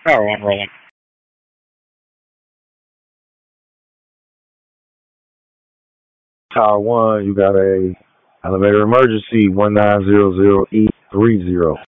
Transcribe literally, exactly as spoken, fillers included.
Tower one rolling. Tower one, you got a elevator emergency one nine zero zero E three zero.